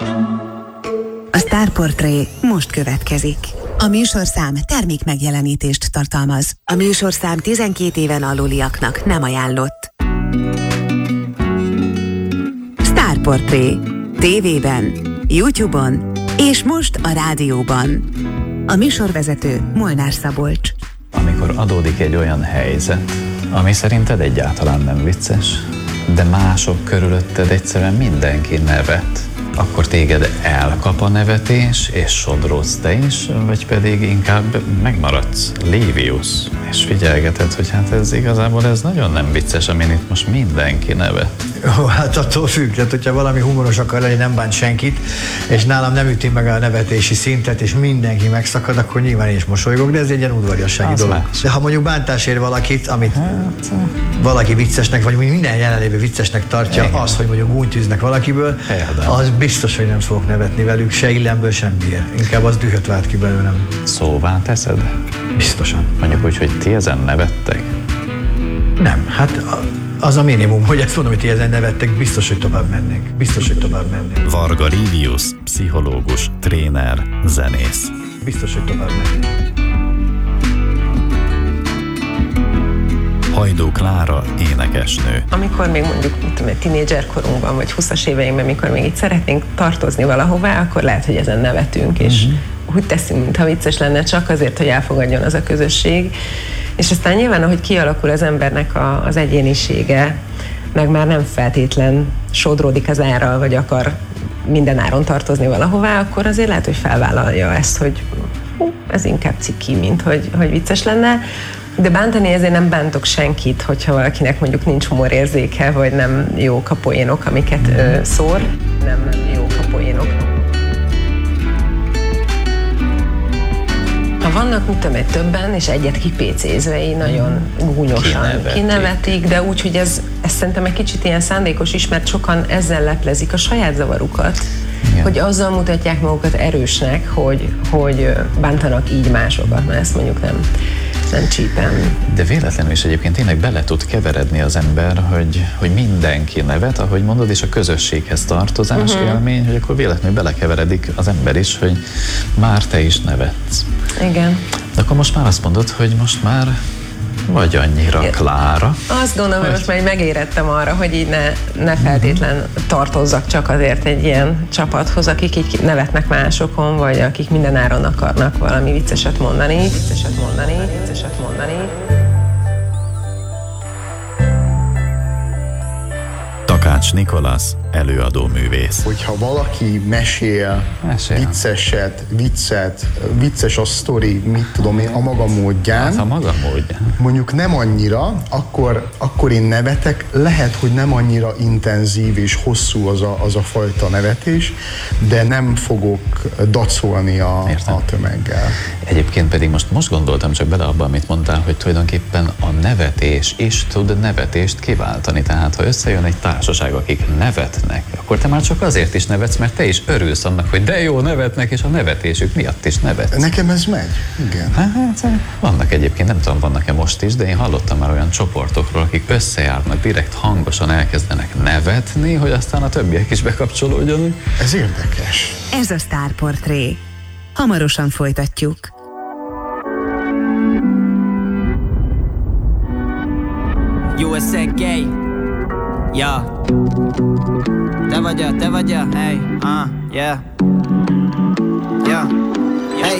A Sztárportré most következik. A műsorszám termék megjelenítést tartalmaz. A műsorszám 12 éven aluliaknak nem ajánlott. Sztárportré. TV-ben, YouTube-on és most a rádióban. A műsorvezető Molnár Szabolcs. Amikor adódik egy olyan helyzet, ami szerinted egyáltalán nem vicces, de mások körülötted egyszerűen mindenki nevet, akkor téged elkap a nevetés, és sodródsz te is, vagy pedig inkább megmaradsz Livius, és figyelgeted, hogy hát ez igazából ez nagyon nem vicces, amin itt most mindenki nevet. Hát attól függ, tehát hogyha valami humoros akar lenni, nem bánt senkit, és nálam nem üti meg a nevetési szintet, és mindenki megszakad, akkor nyilván én is mosolygok, de ez egy ilyen udvariassági dolog. Más. De ha mondjuk bántás ér valakit, amit valaki viccesnek, vagy minden jelenlévő viccesnek tartja, igen, az, hogy mondjuk gúnytűznek valakiből, az biztos, hogy nem fogok nevetni velük, se illemből, semmiért. Inkább az dühöt vált ki belőlem. Szóvá teszed? Biztosan. Mondjuk úgy, hogy ti ezen nevettek? Nem, hát az a minimum, hogy ezt mondom, hogy ti ezen nevettek, biztos, hogy tovább mennék. Varga Livius, pszichológus, tréner, zenész. Biztos, hogy tovább mennék. Hajdú Klára, énekesnő. Amikor még mondjuk tínédzserkorunkban, vagy 20-as éveimben, mikor még így szeretnénk tartozni valahová, akkor lehet, hogy ezen nevetünk, és úgy teszünk, mintha vicces lenne, csak azért, hogy elfogadjon az a közösség. És aztán nyilván, ahogy kialakul az embernek az egyénisége, meg már nem feltétlen sodródik az árral, vagy akar minden áron tartozni valahová, akkor azért lehet, hogy felvállalja ezt, hogy ez inkább ciki, mint hogy vicces lenne. De bántani ezért nem bántok senkit, hogyha valakinek mondjuk nincs humorérzéke, vagy nem jók a poénok, amiket szór. Nem jók a poénok. Ha vannak, mit tudom, többen, és egyet kipécézve, így nagyon gúnyosan kinevetik, de úgy, hogy ez szerintem egy kicsit ilyen szándékos is, mert sokan ezzel leplezik a saját zavarukat. Igen. Hogy azzal mutatják magukat erősnek, hogy bántanak így másokat, mert ezt mondjuk nem csípem. De véletlenül is egyébként tényleg bele tud keveredni az ember, hogy mindenki nevet, ahogy mondod, és a közösséghez tartozás élmény, hogy akkor véletlenül belekeveredik az ember is, hogy már te is nevetsz. Igen. De akkor most már azt mondod, hogy most már vagy annyira Klára. Azt gondolom, hogy most már megérettem arra, hogy így ne feltétlen tartozzak csak azért egy ilyen csapathoz, akik így nevetnek másokon, vagy akik minden áron akarnak valami vicceset mondani. Takács Nikolasz, előadó művész. Hogyha valaki mesél vicces a sztori, mit tudom én, a maga módján. Hát a maga módján. Mondjuk nem annyira, akkor én nevetek, lehet, hogy nem annyira intenzív és hosszú az a fajta nevetés, de nem fogok dacolni a tömeggel. Egyébként pedig most gondoltam csak bele abba, amit mondtál, hogy tulajdonképpen a nevetés is tud nevetést kiváltani. Tehát ha összejön egy társaság, akik nevetnek, akkor te már csak azért is nevetsz, mert te is örülsz annak, hogy de jó nevetnek, és a nevetésük miatt is nevetsz. Nekem ez megy, igen. Hát vannak egyébként, nem tudom, vannak-e most is, de én hallottam már olyan csoportokról, akik összejárnak, direkt hangosan elkezdenek nevetni, hogy aztán a többiek is bekapcsolódjanak. Ez érdekes. Ez a Sztárportré. Hamarosan folytatjuk. USA gay. Ja. Te vagy, hey, yeah.